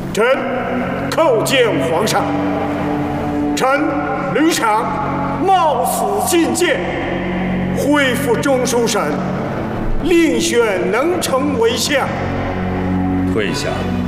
臣叩见皇上。臣吕长冒死进谏，恢复中书省，另选能臣为相。 退下。